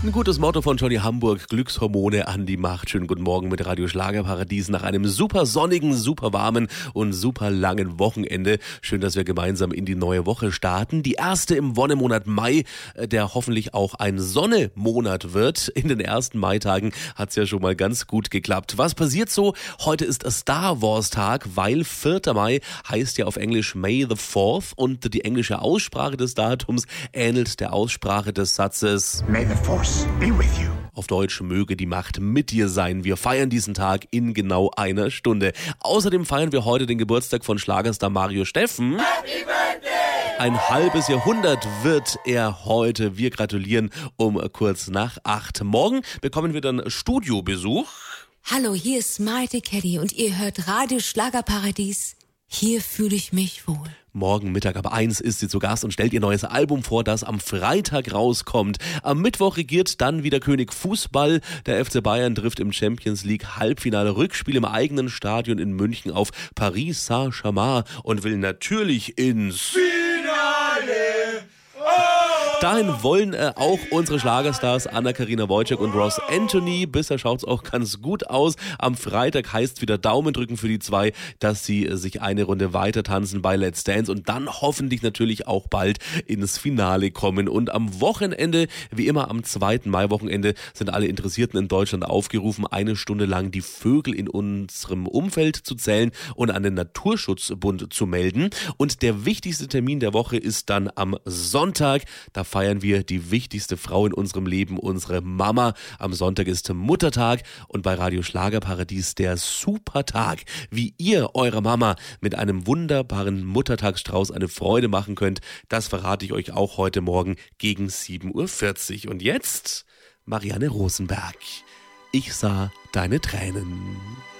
Ein gutes Motto von Johnny Hamburg, Glückshormone an die Macht. Schönen guten Morgen mit Radio Schlagerparadies nach einem super sonnigen, super warmen und super langen Wochenende. Schön, dass wir gemeinsam in die neue Woche starten. Die erste im Wonnemonat Mai, der hoffentlich auch ein Sonnemonat wird. In den ersten Maitagen hat es ja schon mal ganz gut geklappt. Was passiert so? Heute ist Star Wars Tag, weil 4. Mai heißt ja auf Englisch May the 4th und die englische Aussprache des Datums ähnelt der Aussprache des Satzes May the Force be with you. Auf Deutsch, möge die Macht mit dir sein. Wir feiern diesen Tag in genau einer Stunde. Außerdem feiern wir heute den Geburtstag von Schlagerstar Mario Steffen. Happy Birthday! Ein halbes Jahrhundert wird er heute. Wir gratulieren um kurz nach 8. Morgen bekommen wir dann Studiobesuch. Hallo, hier ist Mighty Caddy und ihr hört Radio Schlagerparadies. Hier fühle ich mich wohl. Morgen Mittag ab 1 ist sie zu Gast und stellt ihr neues Album vor, das am Freitag rauskommt. Am Mittwoch regiert dann wieder König Fußball. Der FC Bayern trifft im Champions League Halbfinale Rückspiel im eigenen Stadion in München auf Paris Saint-Germain und will natürlich ins Finale! Dahin wollen auch unsere Schlagerstars Anna-Karina Wojcik und Ross Anthony. Bisher schaut's auch ganz gut aus. Am Freitag heißt wieder Daumen drücken für die zwei, dass sie sich eine Runde weiter tanzen bei Let's Dance und dann hoffentlich natürlich auch bald ins Finale kommen. Und am Wochenende, wie immer am 2. Mai-Wochenende, sind alle Interessierten in Deutschland aufgerufen, 1 Stunde lang die Vögel in unserem Umfeld zu zählen und an den Naturschutzbund zu melden. Und der wichtigste Termin der Woche ist dann am Sonntag. Da feiern wir die wichtigste Frau in unserem Leben, unsere Mama. Am Sonntag ist Muttertag und bei Radio Schlagerparadies der Supertag. Wie ihr eurer Mama mit einem wunderbaren Muttertagsstrauß eine Freude machen könnt, das verrate ich euch auch heute Morgen gegen 7:40 Uhr. Und jetzt Marianne Rosenberg. Ich sah deine Tränen.